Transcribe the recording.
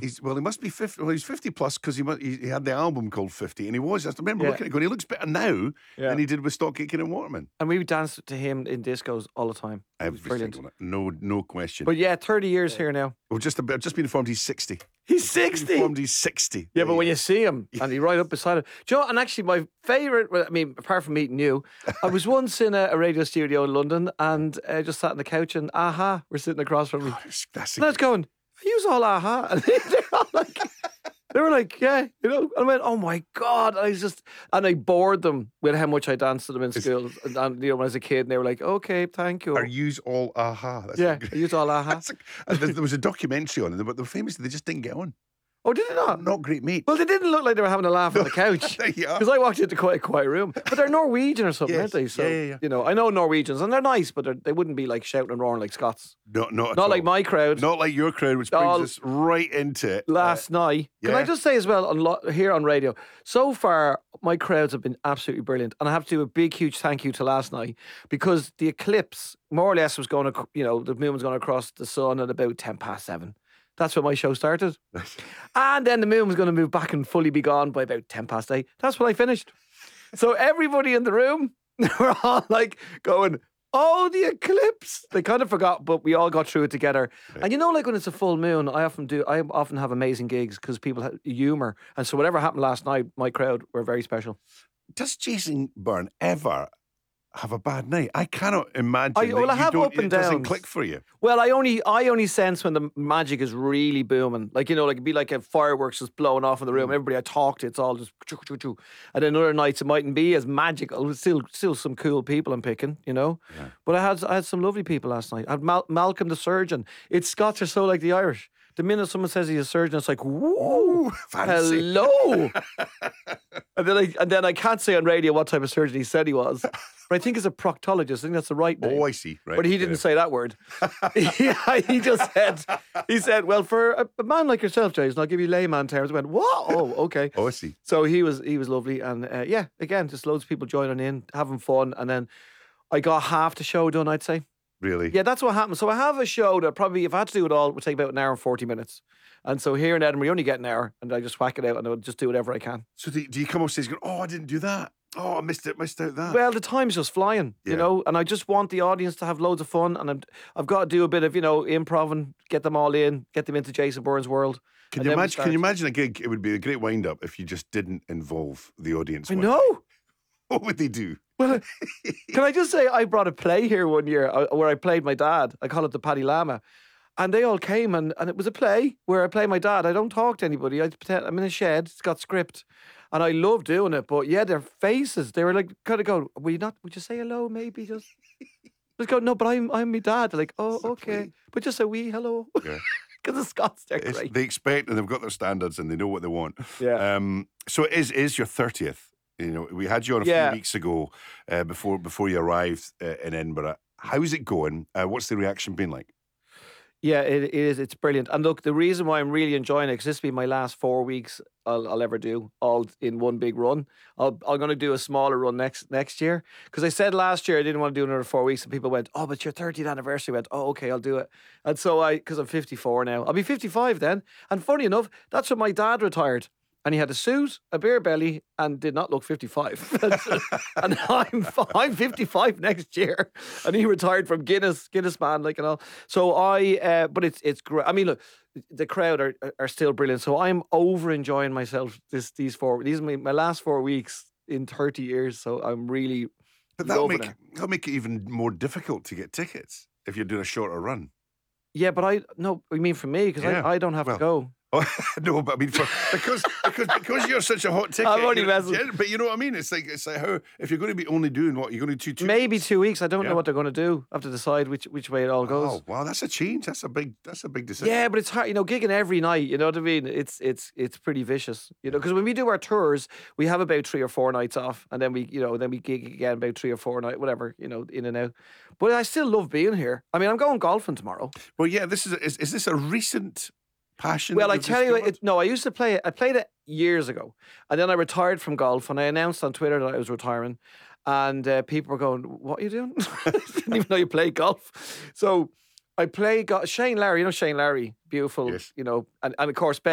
He must be 50. Well, he's 50 plus because he had the album called 50, and he was. I remember looking at it going, he looks better now than he did with Stock Aitken and Waterman. And we would dance to him in discos all the time. Every single night. No question. But yeah, 30 years here now. I've just been informed he's 60. He's 60? Informed he's 60. Yeah, but when you see him and he's right up beside him. Do you know, and actually my favourite, apart from meeting you, I was once in a radio studio in London and just sat on the couch and Aha were sitting across from me. And I was going, are you all Aha? And they were like, yeah, And I went, oh my God. And I bored them with how much I danced to them in school. And when I was a kid, and they were like, okay, thank you. Are yous all Aha? Are yous all Aha? There was a documentary on it, but the famous, they just didn't get on. Oh, did they not? Not great mates. Well, they didn't look like they were having a laugh on the couch. Because I walked into quite a quiet room. But they're Norwegian or something, aren't they? So, I know Norwegians, and they're nice, but they wouldn't be like shouting and roaring like Scots. Not like my crowd. Not like your crowd, which brings us right into it. Last night. Can I just say as well, here on radio, so far, my crowds have been absolutely brilliant. And I have to do a big, huge thank you to last night, because the eclipse, more or less, was going to, the moon was going to cross the sun at about 7:10. That's when my show started. And then the moon was going to move back and fully be gone by about 8:10. That's when I finished. So everybody in the room, they were all like going, oh, the eclipse. They kind of forgot, but we all got through it together. Right. And like when it's a full moon, I often have amazing gigs because people have humour. And so whatever happened last night, my crowd were very special. Does Jason Byrne ever have a bad night? I cannot imagine. I have up and downs. It doesn't click for you. Well, I only sense when the magic is really booming. It'd be like a fireworks just blowing off in the room. Everybody I talk to, it's all just choo-choo-choo. And then other nights it mightn't be as magical. It's still some cool people I'm picking, Yeah. But I had some lovely people last night. I had Malcolm the surgeon. Scots are so like the Irish. The minute someone says he's a surgeon, it's like, whoa, hello. and then I can't say on radio what type of surgeon he said he was. But I think he's a proctologist. I think that's the right name. Oh, I see. Right. But he didn't say that word. He just said, well, for a man like yourself, Jason, I'll give you layman terms. I went, what? Oh, okay. Oh, I see. So he was lovely. And again, just loads of people joining in, having fun. And then I got half the show done, I'd say. Really? Yeah, that's what happened. So I have a show that probably, if I had to do it all, would take about an hour and 40 minutes. And so here in Edinburgh, you only get an hour, and I just whack it out and I'll just do whatever I can. So do you come upstairs and go, oh, I didn't do that. Oh, I missed out that. Well, the time's just flying, and I just want the audience to have loads of fun, and I've got to do a bit of, improv and get them all in, get them into Jason Byrne's world. Can you imagine a gig? It would be a great wind-up if you just didn't involve the audience. I know. What would they do? Well, can I just say, I brought a play here one year where I played my dad. I call it the Paddy Lama. And they all came, and it was a play where I play my dad. I don't talk to anybody. I pretend I'm in a shed. It's got script. And I love doing it. But yeah, their faces, they were like, kind of going, would you say hello, maybe? Just go, no, but I'm my dad. They're like, oh, okay. But just a wee hello. Yeah. Because the Scots, they're great. They expect, and they've got their standards, and they know what they want. Yeah. So it is your 30th. We had you on a few weeks ago before you arrived in Edinburgh. How's it going? What's the reaction been like? Yeah, it is. It's brilliant. And look, the reason why I'm really enjoying it, because this will be my last 4 weeks I'll ever do, all in one big run. I'm going to do a smaller run next year. Because I said last year I didn't want to do another 4 weeks, and people went, oh, but your 30th anniversary. I went, oh, okay, I'll do it. And so because I'm 54 now, I'll be 55 then. And funny enough, that's when my dad retired. And he had a suit, a beer belly, and did not look 55. And I'm 55 next year. And he retired from Guinness man, and all. So but it's great. I mean, look, the crowd are still brilliant. So I'm over enjoying myself these are my last 4 weeks in 30 years. So I'm really that'll make it even more difficult to get tickets if you're doing a shorter run. Yeah, but I mean for me, because I don't have to go. No, but I mean, because you're such a hot ticket. I'm only messing. But you know what I mean? It's like how, if you're going to be only doing what, you're going to do 2 maybe 2 weeks. I don't know what they're going to do. I have to decide which way it all goes. Oh, wow, that's a change. That's a big decision. Yeah, but it's hard, gigging every night, you know what I mean? It's pretty vicious, because when we do our tours, we have about 3 or 4 nights off, and then we gig again about 3 or 4 nights, whatever, in and out. But I still love being here. I mean, I'm going golfing tomorrow. Well, yeah, is this a recent passion? Well, I tell you, I used to play it. I played it years ago, and then I retired from golf, and I announced on Twitter that I was retiring, and people were going, "What are you doing?" I didn't even know you played golf. So I play Shane Larry. Shane Larry, beautiful. Yes. And of course,